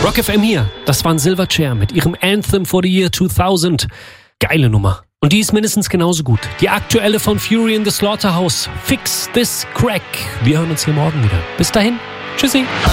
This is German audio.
Rock FM hier, das waren Silverchair mit ihrem Anthem for the Year 2000. Geile Nummer. Und die ist mindestens genauso gut. Die aktuelle von Fury in the Slaughterhouse, Fix This Crack. Wir hören uns hier morgen wieder. Bis dahin, tschüssi.